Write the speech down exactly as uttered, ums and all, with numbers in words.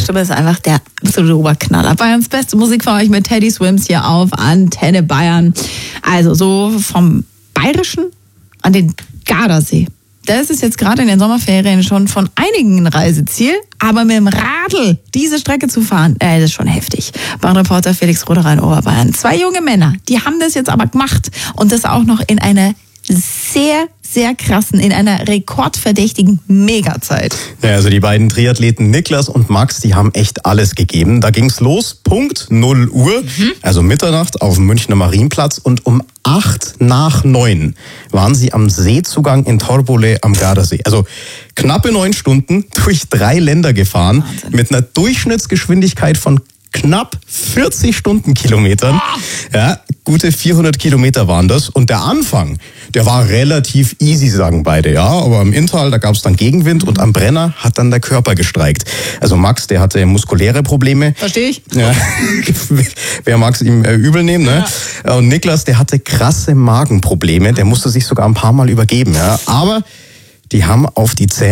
Stimme ist einfach der absolute Oberknaller. Bayerns beste Musik für euch mit Teddy Swims hier auf Antenne Bayern. Also so vom Bayerischen an den Gardasee. Das ist jetzt gerade in den Sommerferien schon von einigen ein Reiseziel, aber mit dem Radl diese Strecke zu fahren, äh, das ist schon heftig. Bahnreporter Felix Roderer in Oberbayern. Zwei junge Männer, die haben das jetzt aber gemacht und das auch noch in einer sehr, sehr krassen, in einer rekordverdächtigen Megazeit. Ja, also die beiden Triathleten Niklas und Max, die haben echt alles gegeben. Da ging's los, Punkt null Uhr, mhm. also Mitternacht auf dem Münchner Marienplatz und um acht nach neun waren sie am Seezugang in Torbole am Gardasee. Also knappe neun Stunden durch drei Länder gefahren, Wahnsinn. Mit einer Durchschnittsgeschwindigkeit von knapp vierzig Stundenkilometern. Ja, gute vierhundert Kilometer waren das. Und der Anfang, der war relativ easy, sagen beide. Ja, aber im Inntal, da gab es dann Gegenwind und am Brenner hat dann der Körper gestreikt. Also Max, der hatte muskuläre Probleme. Verstehe ich. Ja, wer mag es ihm äh, übel nehmen, ne? Ja. Und Niklas, der hatte krasse Magenprobleme. Der musste sich sogar ein paar Mal übergeben. Ja, aber die haben auf die Zähne